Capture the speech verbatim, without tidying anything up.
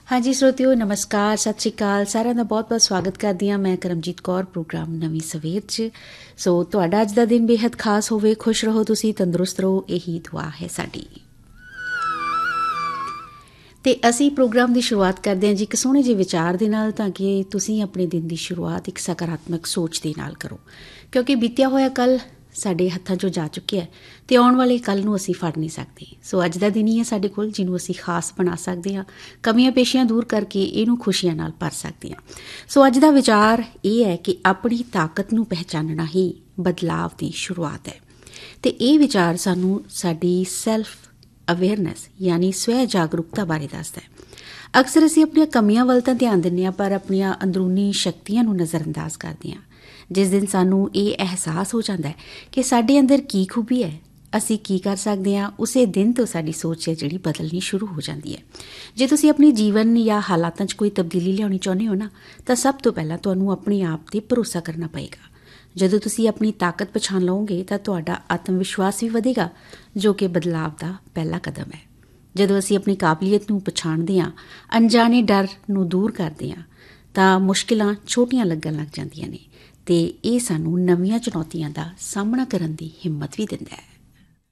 हाँ जी श्रोतियो, नमस्कार, सत श्री अकाल। साਰਿਆਂ ਦਾ ਬਹੁਤ ਬਹੁਤ ਸਵਾਗਤ ਕਰਦੀ ਹਾਂ ਮੈਂ ਕਰਮਜੀਤ ਕੌਰ ਪ੍ਰੋਗਰਾਮ ਨਵੀਂ ਸਵੇਰ 'ਚ। ਸੋ ਤੁਹਾਡਾ ਅੱਜ ਦਾ ਦਿਨ ਬੇਹੱਦ ਖਾਸ ਹੋਵੇ, ਖੁਸ਼ ਰਹੋ, ਤੁਸੀਂ ਤੰਦਰੁਸਤ ਰਹੋ, ਇਹੀ ਦੁਆ ਹੈ ਸਾਡੀ। ਅਤੇ ਅਸੀਂ ਪ੍ਰੋਗਰਾਮ ਦੀ ਸ਼ੁਰੂਆਤ ਕਰਦੇ ਹਾਂ ਜੀ ਇੱਕ ਸੋਹਣੇ ਜਿਹੇ ਵਿਚਾਰ ਦੇ ਨਾਲ, ਤਾਂ ਕਿ ਤੁਸੀਂ ਆਪਣੇ ਦਿਨ ਦੀ ਸ਼ੁਰੂਆਤ ਇੱਕ ਸਕਾਰਾਤਮਕ ਸੋਚ ਦੇ ਨਾਲ ਕਰੋ, ਕਿਉਂਕਿ ਬੀਤਿਆ ਹੋਇਆ ਕੱਲ੍ਹ ਸਾਡੇ ਹੱਥਾਂ 'ਚੋਂ ਜਾ ਚੁੱਕਿਆ ਅਤੇ ਆਉਣ ਵਾਲੇ ਕੱਲ੍ਹ ਨੂੰ ਅਸੀਂ ਫੜ ਨਹੀਂ ਸਕਦੇ। ਸੋ ਅੱਜ ਦਾ ਦਿਨ ਹੀ ਹੈ ਸਾਡੇ ਕੋਲ, ਜਿਹਨੂੰ ਅਸੀਂ ਖਾਸ ਬਣਾ ਸਕਦੇ ਹਾਂ, ਕਮੀਆਂ ਪੇਸ਼ੀਆਂ ਦੂਰ ਕਰਕੇ ਇਹਨੂੰ ਖੁਸ਼ੀਆਂ ਨਾਲ ਭਰ ਸਕਦੇ ਹਾਂ। ਸੋ ਅੱਜ ਦਾ ਵਿਚਾਰ ਇਹ ਹੈ ਕਿ ਆਪਣੀ ਤਾਕਤ ਨੂੰ ਪਹਿਚਾਨਣਾ ਹੀ ਬਦਲਾਵ ਦੀ ਸ਼ੁਰੂਆਤ ਹੈ। ਅਤੇ ਇਹ ਵਿਚਾਰ ਸਾਨੂੰ ਸਾਡੀ ਸੈਲਫ ਅਵੇਅਰਨੈਸ ਯਾਨੀ ਸਵੈ ਜਾਗਰੂਕਤਾ ਬਾਰੇ ਦੱਸਦਾ ਹੈ। ਅਕਸਰ ਅਸੀਂ ਆਪਣੀਆਂ ਕਮੀਆਂ ਵੱਲ ਤਾਂ ਧਿਆਨ ਦਿੰਦੇ ਹਾਂ, ਪਰ ਆਪਣੀਆਂ ਅੰਦਰੂਨੀ ਸ਼ਕਤੀਆਂ ਨੂੰ ਨਜ਼ਰਅੰਦਾਜ਼ ਕਰਦੇ ਹਾਂ। ਜਿਸ ਦਿਨ ਸਾਨੂੰ ਇਹ ਅਹਿਸਾਸ ਹੋ ਜਾਂਦਾ ਹੈ ਕਿ ਸਾਡੇ ਅੰਦਰ ਕੀ ਖੂਬੀ ਹੈ, ਅਸੀਂ ਕੀ ਕਰ ਸਕਦੇ ਹਾਂ, ਉਸੇ ਦਿਨ ਤੋਂ ਸਾਡੀ ਸੋਚ ਹੈ ਜਿਹੜੀ ਬਦਲਣੀ ਸ਼ੁਰੂ ਹੋ ਜਾਂਦੀ ਹੈ। ਜੇ ਤੁਸੀਂ ਆਪਣੀ ਜੀਵਨ ਜਾਂ ਹਾਲਾਤਾਂ 'ਚ ਕੋਈ ਤਬਦੀਲੀ ਲਿਆਉਣੀ ਚਾਹੁੰਦੇ ਹੋ ਨਾ, ਤਾਂ ਸਭ ਤੋਂ ਪਹਿਲਾਂ ਤੁਹਾਨੂੰ ਆਪਣੇ ਆਪ 'ਤੇ ਭਰੋਸਾ ਕਰਨਾ ਪਏਗਾ। ਜਦੋਂ ਤੁਸੀਂ ਆਪਣੀ ਤਾਕਤ ਪਛਾਣ ਲਓਗੇ ਤਾਂ ਤੁਹਾਡਾ ਆਤਮ ਵਿਸ਼ਵਾਸ ਵੀ ਵਧੇਗਾ, ਜੋ ਕਿ ਬਦਲਾਵ ਦਾ ਪਹਿਲਾ ਕਦਮ ਹੈ। ਜਦੋਂ ਅਸੀਂ ਆਪਣੀ ਕਾਬਲੀਅਤ ਨੂੰ ਪਛਾਣਦੇ ਹਾਂ, ਅਣਜਾਣੇ ਡਰ ਨੂੰ ਦੂਰ ਕਰਦੇ ਹਾਂ, ਤਾਂ ਮੁਸ਼ਕਿਲਾਂ ਛੋਟੀਆਂ ਲੱਗਣ ਲੱਗ ਜਾਂਦੀਆਂ ਨੇ ਅਤੇ ਇਹ ਸਾਨੂੰ ਨਵੀਆਂ ਚੁਣੌਤੀਆਂ ਦਾ ਸਾਹਮਣਾ ਕਰਨ ਦੀ ਹਿੰਮਤ ਵੀ ਦਿੰਦਾ ਹੈ।